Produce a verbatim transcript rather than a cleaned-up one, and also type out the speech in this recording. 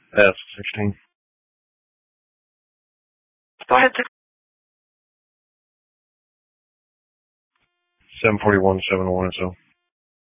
S sixteen. Go ahead. seven forty-one, seven one, so.